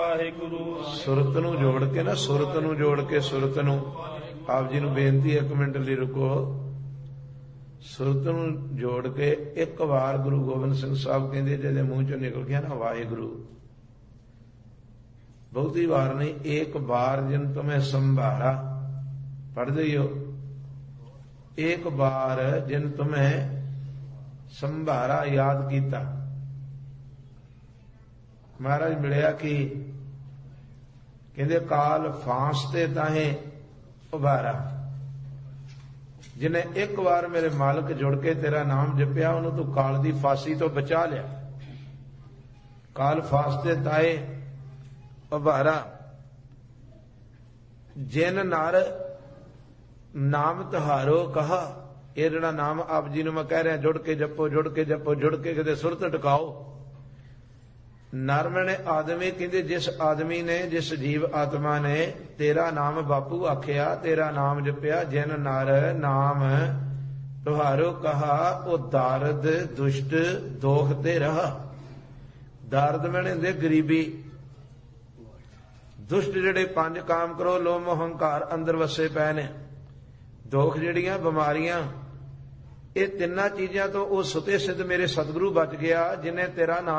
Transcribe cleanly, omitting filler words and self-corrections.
ਵਾਹਿਗੁਰੂ। ਸੁਰਤ ਨੂੰ ਜੋੜ ਕੇ ਨਾ, ਸੁਰਤ ਨੂੰ ਜੋੜ ਕੇ, ਸੁਰਤ ਨੂੰ ਆਪ ਜੀ ਨੂੰ ਬੇਨਤੀ, 1 ਮਿੰਟ ਲਈ ਰੁਕੋ। ਸੁਰਤ ਨੂੰ ਜੋੜ ਕੇ ਇੱਕ ਵਾਰ ਗੁਰੂ ਗੋਬਿੰਦ ਸਿੰਘ ਸਾਹਿਬ ਕਹਿੰਦੇ, ਜਿਹਦੇ ਮੂੰਹ ਚੋਂ ਨਿਕਲ ਗਿਆ ਨਾ ਵਾਹਿਗੁਰੂ, ਬਹੁਤੀ ਵਾਰ ਨਹੀਂ, ਇੱਕ ਬਾਰ ਜਿਨ ਤੁਮੇ ਸੰਭਾਰਾ, ਪੜ੍ਹਦੇ ਹੀ ਹੋ, ਇੱਕ ਬਾਰ ਜਿਨ ਤੁਮੇ ਸੰਭਾਰਾ, ਯਾਦ ਕੀਤਾ। ਮਹਾਰਾਜ ਮਿਲਿਆ ਕਿ ਕਹਿੰਦੇ ਕਾਲ ਫਾਂਸ ਤੇ ਤਾਹੇ ਉਭਾਰਾ, ਜਿਹਨੇ ਇੱਕ ਵਾਰ ਮੇਰੇ ਮਾਲਕ ਜੁੜ ਕੇ ਤੇਰਾ ਨਾਮ ਜਪਿਆ, ਉਹਨੂੰ ਤੂੰ ਕਾਲ ਦੀ ਫਾਂਸੀ ਤੋਂ ਬਚਾ ਲਿਆ। ਕਾਲ ਫਾਂਸ ਤੇ ਤਾਏ ਉਭਾਰਾ, ਜਿਨ ਨਰ ਨਾਮ ਤੁਹਾਰੋ ਕਹਾ। ਇਹ ਜਿਹੜਾ ਨਾਮ ਆਪ ਜੀ ਨੂੰ ਮੈਂ ਕਹਿ ਰਿਹਾ, ਜੁੜ ਕੇ ਜਪੋ, ਜੁੜ ਕੇ ਜਪੋ, ਜੁੜ ਕੇ ਕਿਤੇ ਸੁਰਤ ਟਿਕਾਓ। ਨਰਮ ਨੇ ਆਦਮੀ, ਕਹਿੰਦੇ ਜਿਸ ਆਦਮੀ ਨੇ, ਜਿਸ ਜੀਵ ਆਤਮਾ ਨੇ ਤੇਰਾ ਨਾਮ ਬਾਪੂ ਆਖਿਆ, ਤੇਰਾ ਨਾਮ ਜਪਿਆ, ਜਿਨ ਨਰ ਨਾਮ ਤੁਹਾਰੋ ਕਹਾ, ਉਹ ਦਾਰਦ ਦੁਸ਼ਟ ਦੋਖ ਤੇ ਰਹਾ। ਦਾਰਦ ਮੈਨੇ ਹੁੰਦੇ ਗਰੀਬੀ, ਦੁਸ਼ਟ ਜਿਹੜੇ 5 ਕਾਮ ਕਰੋ, ਲੋਭ ਮੋਹ ਹੰਕਾਰ ਅੰਦਰ ਵਸੇ ਪਏ ਨੇ, ਦੋਖ ਜਿਹੜੀਆਂ ਬਿਮਾਰੀਆਂ, ਇਹ ਤਿੰਨਾਂ ਚੀਜ਼ਾਂ ਤੋਂ ਉਹ ਸੁਤੇ ਸਿੱਧ ਮੇਰੇ ਸਤਿਗੁਰੂ ਬਚ ਗਿਆ, ਜਿਨੇ ਤੇਰਾ ਨਾਮ